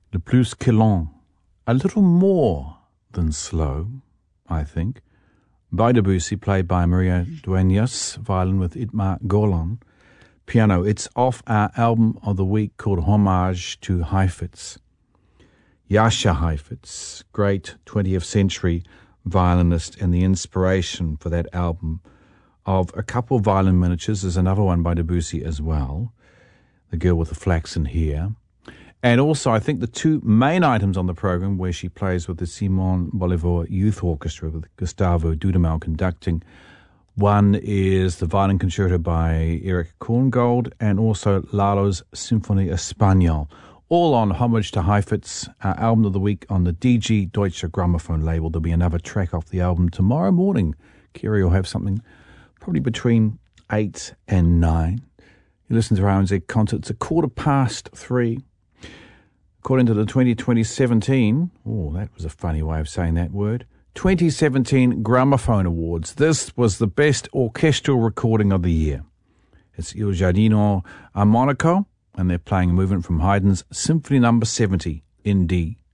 Le plus que lent, a little more than slow, I think, by Debussy, played by Maria Dueñas, violin with Itmar Golan, piano. It's off our album of the week called Homage to Heifetz. Jascha Heifetz, great 20th century violinist, and the inspiration for that album of a couple of violin miniatures. There's another one by Debussy as well, The Girl with the Flaxen Hair. And also, I think the two main items on the program where she plays with the Simon Bolivar Youth Orchestra with Gustavo Dudamel conducting. One is the violin concerto by Eric Korngold and also Lalo's Symphonie Espagnole. All on Homage to Heifetz, our album of the week on the DG Deutsche Grammophon label. There'll be another track off the album tomorrow morning. Kerry will have something probably between 8 and 9. You listen to RNZ Concert. It's 3:15. According to the 2017, that was a funny way of saying that word, 2017 Gramophone Awards. This was the best orchestral recording of the year. It's Il Giardino Armonico, and they're playing a movement from Haydn's Symphony No. 70 in D.